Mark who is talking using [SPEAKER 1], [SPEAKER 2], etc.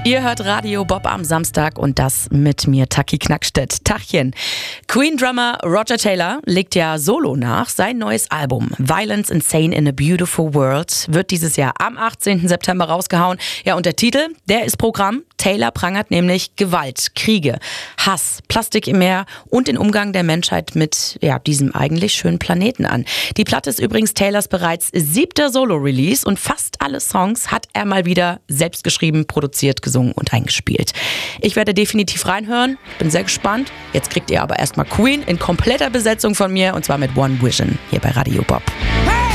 [SPEAKER 1] Ihr hört Radio Bob am Samstag und das mit mir, Taki Knackstedt. Tachchen. Queen-Drummer Roger Taylor legt ja solo nach. Sein neues Album Violence Insane in a Beautiful World wird dieses Jahr am 18. September rausgehauen. Ja, und der Titel, der ist Programm. Taylor prangert nämlich Gewalt, Kriege, Hass, Plastik im Meer und den Umgang der Menschheit mit diesem eigentlich schönen Planeten an. Die Platte ist übrigens Taylors bereits 7. Solo-Release und fast alle Songs hat er mal wieder selbst geschrieben, produziert, gesungen und eingespielt. Ich werde definitiv reinhören, bin sehr gespannt. Jetzt kriegt ihr aber erstmal Queen in kompletter Besetzung von mir und zwar mit One Vision hier bei Radio Bob.
[SPEAKER 2] Hey!